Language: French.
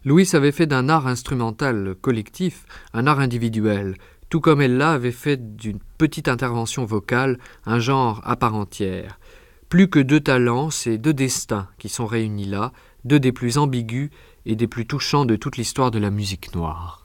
Louis avait fait d'un art instrumental collectif un art individuel, tout comme Ella avait fait d'une petite intervention vocale un genre à part entière. Plus que deux talents, c'est deux destins qui sont réunis là, deux des plus ambigus et des plus touchants de toute l'histoire de la musique noire.